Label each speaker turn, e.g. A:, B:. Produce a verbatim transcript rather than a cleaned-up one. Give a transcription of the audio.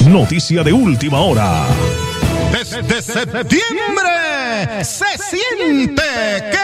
A: noticia de última hora.
B: Desde septiembre se siente que